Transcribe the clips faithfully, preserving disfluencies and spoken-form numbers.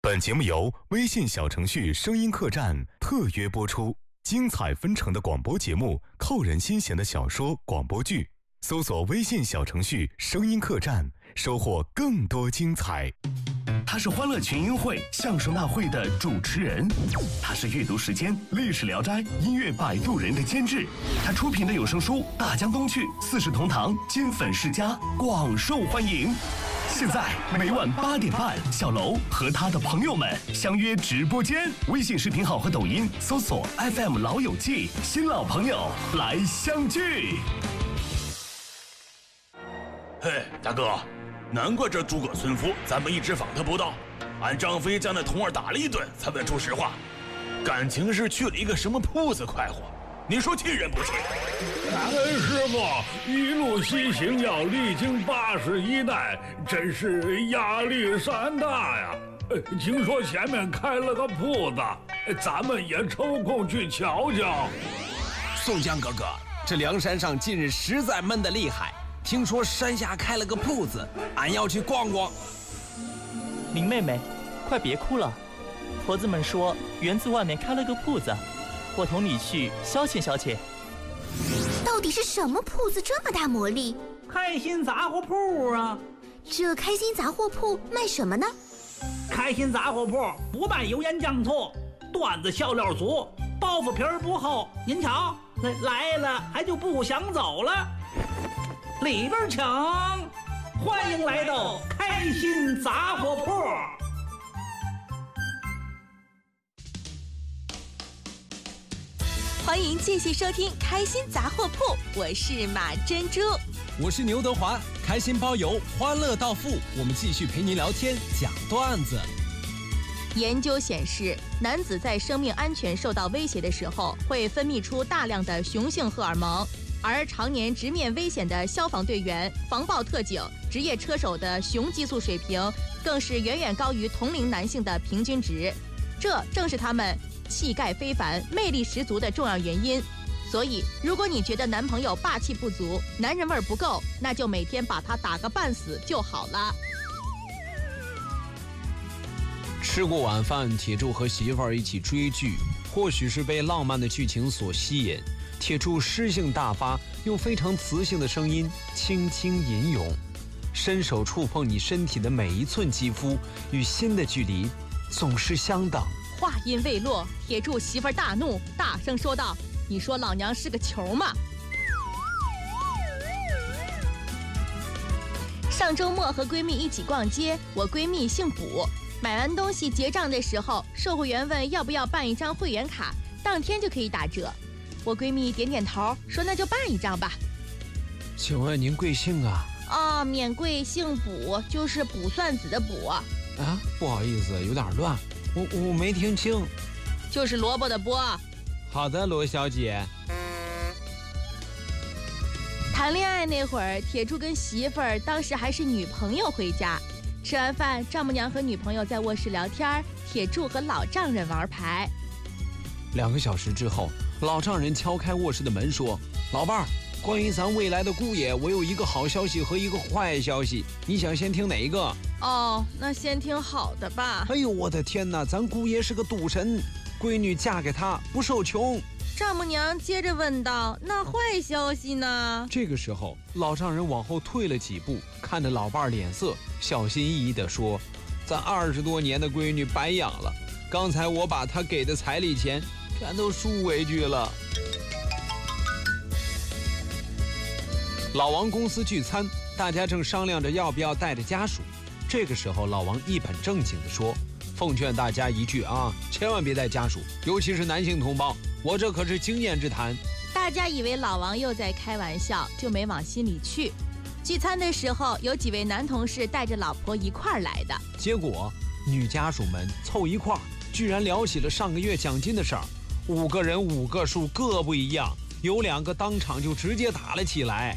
本节目由微信小程序声音客栈特约播出，精彩纷呈的广播节目，扣人心弦的小说、广播剧，搜索微信小程序声音客栈，收获更多精彩。 他是欢乐群英会相声大会的主持人，他是阅读时间历史聊斋音乐摆渡人的监制，他出品的有声书《大江东去》四世同堂金粉世家广受欢迎。现在每晚八点半，小楼和他的朋友们相约直播间，微信视频号和抖音搜索 F M 老友记，新老朋友来相聚。 嘿，大哥，难怪这诸葛村夫咱们一直访他不到，俺张飞将那童儿打了一顿才问出实话，感情是去了一个什么铺子快活，你说气人不气？ 俺师傅一路西行要历经八十一难，真是压力山大呀。听说前面开了个铺子，咱们也抽空去瞧瞧。 宋江哥哥，这梁山上近日实在闷得厉害，听说山下开了个铺子，俺要去逛逛。 林妹妹，快别哭了，婆子们说园子外面开了个铺子，我同你去消遣消遣。 到底是什么铺子这么大魔力？ 开心杂货铺啊！ 这开心杂货铺卖什么呢？ 开心杂货铺不卖油盐酱醋，段子笑料足，包袱皮儿不厚。您瞧，来了还就不想走了。里边请，欢迎来到开心杂货铺。 欢迎继续收听开心杂货铺，我是马珍珠， 我是牛德华，开心包邮，欢乐到付，我们继续陪您聊天讲段子。 研究显示，男子在生命安全受到威胁的时候，会分泌出大量的雄性荷尔蒙，而常年直面危险的消防队员、防暴特警、职业车手的雄激素水平，更是远远高于同龄男性的平均值。这正是他们气概非凡、魅力十足的重要原因。所以，如果你觉得男朋友霸气不足、男人味儿不够，那就每天把他打个半死就好了。 吃过晚饭，铁柱和媳妇儿一起追剧，或许是被浪漫的剧情所吸引，铁柱诗性大发，用非常磁性的声音轻轻吟咏，伸手触碰你身体的每一寸肌肤，与心的距离总是相等。 话音未落，铁柱媳妇儿大怒，大声说道：“你说老娘是个球吗？”上周末和闺蜜一起逛街，我闺蜜姓卜，买完东西结账的时候，售货员问要不要办一张会员卡，当天就可以打折。我闺蜜点点头，说那就办一张吧。 请问您贵姓啊？ 啊，免贵姓卜，就是卜算子的卜。 啊，不好意思，有点乱。我我没听清， 就是萝卜的卜。 好的，罗小姐。 谈恋爱那会儿，铁柱跟媳妇儿当时还是女朋友回家，吃完饭，丈母娘和女朋友在卧室聊天，铁柱和老丈人玩牌。 两个小时之后，老丈人敲开卧室的门说：“老伴儿，关于咱未来的姑爷，我有一个好消息和一个坏消息，你想先听哪一个？” 哦，那先听好的吧。 哎呦，我的天哪，咱姑爷是个赌神，闺女嫁给他不受穷。 丈母娘接着问道：“那坏消息呢？” 这个时候，老丈人往后退了几步，看着老伴儿脸色，小心翼翼地说：“咱二十多年的闺女白养了，刚才我把她给的彩礼钱全都输回去了。”老王公司聚餐，大家正商量着要不要带着家属。这个时候，老王一本正经地说：“奉劝大家一句啊，千万别带家属，尤其是男性同胞，我这可是经验之谈。” 大家以为老王又在开玩笑，就没往心里去。聚餐的时候，有几位男同事带着老婆一块儿来的， 结果女家属们凑一块儿，居然聊起了上个月奖金的事儿。五个人五个数，各不一样，有两个当场就直接打了起来。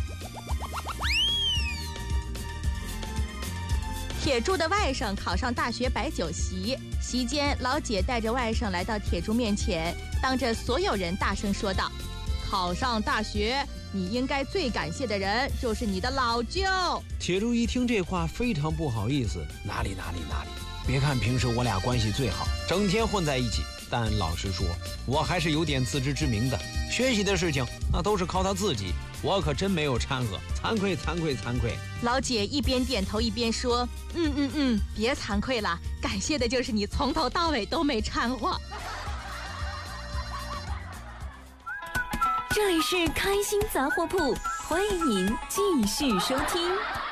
铁柱的外甥考上大学摆酒席，席间老姐带着外甥来到铁柱面前，当着所有人大声说道：“考上大学，你应该最感谢的人就是你的老舅。” 铁柱一听这话，非常不好意思：“哪里哪里哪里， 别看平时我俩关系最好，整天混在一起，但老实说，我还是有点自知之明的。学习的事情那都是靠他自己，我可真没有掺和，惭愧惭愧惭愧。 老姐一边点头一边说：“嗯嗯嗯，别惭愧了，感谢的就是你从头到尾都没掺和。” 这里是开心杂货铺，欢迎您继续收听。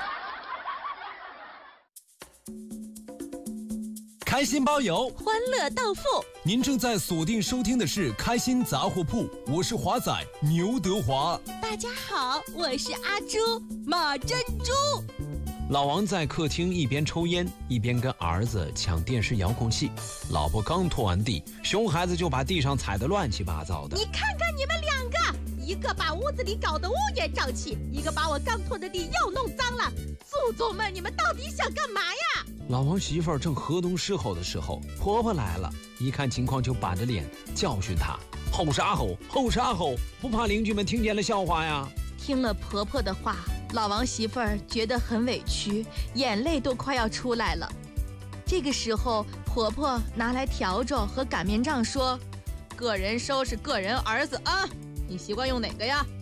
开心包邮， 欢乐到付。 您正在锁定收听的是开心杂货铺，我是华仔牛德华。 大家好，我是阿朱马珍珠。 老王在客厅一边抽烟一边跟儿子抢电视遥控器，老婆刚拖完地，熊孩子就把地上踩得乱七八糟的。 你看看你们两个，一个把屋子里搞得乌烟瘴气，一个把我刚拖的地又弄脏了。祖宗们，你们到底想干嘛呀？ 老王媳妇儿正河东狮吼的时候，婆婆来了，一看情况就板着脸教训她：吼啥吼，吼啥吼，不怕邻居们听见了笑话呀？ 听了婆婆的话，老王媳妇儿觉得很委屈，眼泪都快要出来了。这个时候，婆婆拿来笤帚和擀面杖说：“个人收拾个人儿子啊，你习惯用哪个呀？”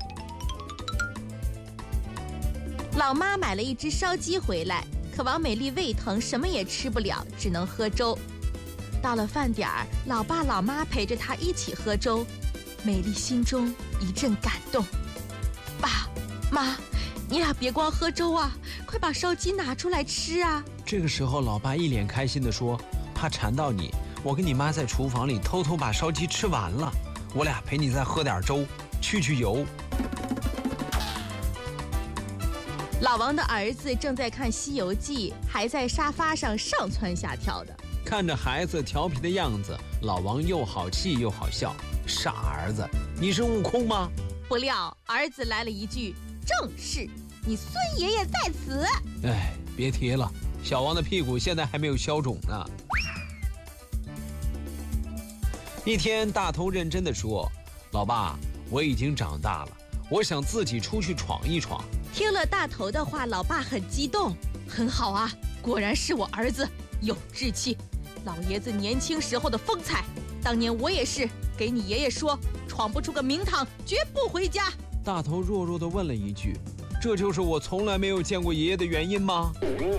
老妈买了一只烧鸡回来，可王美丽胃疼，什么也吃不了，只能喝粥。到了饭点儿，老爸老妈陪着她一起喝粥，美丽心中一阵感动。爸妈，你俩别光喝粥啊，快把烧鸡拿出来吃啊！ 这个时候，老爸一脸开心地说：“怕馋到你，我跟你妈在厨房里偷偷把烧鸡吃完了，我俩陪你再喝点粥，去去油。” 老王的儿子正在看《西游记》，还在沙发上上蹿下跳的。 看着孩子调皮的样子，老王又好气又好笑。傻儿子，你是悟空吗？ 不料儿子来了一句：“正是，你孙爷爷在此。” 哎，别提了，小王的屁股现在还没有消肿呢。一天，大头认真地说：“老爸，我已经长大了，我想自己出去闯一闯。” 听了大头的话，老爸很激动。很好啊，果然是我儿子，有志气。老爷子年轻时候的风采，当年我也是给你爷爷说，闯不出个名堂，绝不回家。 大头弱弱地问了一句：“这就是我从来没有见过爷爷的原因吗？”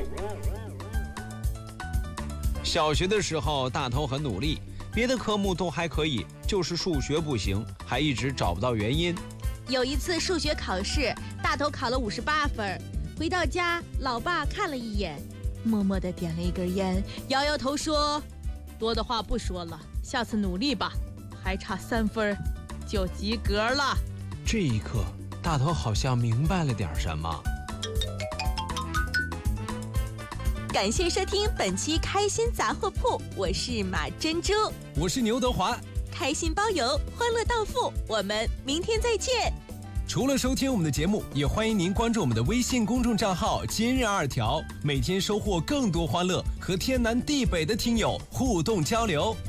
小学的时候，大头很努力，别的科目都还可以，就是数学不行，还一直找不到原因。 有一次数学考试，大头考了五十八分，回到家，老爸看了一眼，默默地点了一根烟，摇摇头说：“多的话不说了，下次努力吧，还差三分就及格了。” 这一刻，大头好像明白了点什么。 感谢收听本期开心杂货铺，我是马珍珠， 我是牛德华。 开心包邮，欢乐到付，我们明天再见。 除了收听我们的节目，也欢迎您关注我们的微信公众账号今日二条，每天收获更多欢乐，和天南地北的听友互动交流。